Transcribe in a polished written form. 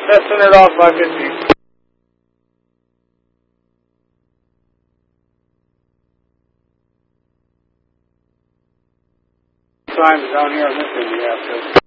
testing it off 550. Times down here on this end, yeah,